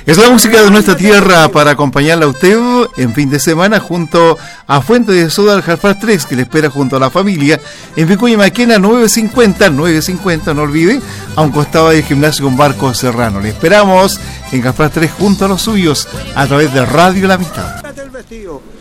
Es la música de nuestra tierra para acompañarla a usted en fin de semana junto a Fuente de Soda del Jalfar 3, que le espera junto a la familia en Vicuña Maquena 950, no olvide, a un costado del gimnasio con Barco Serrano. Le esperamos en Jalfar 3 junto a los suyos a través de Radio La Amistad.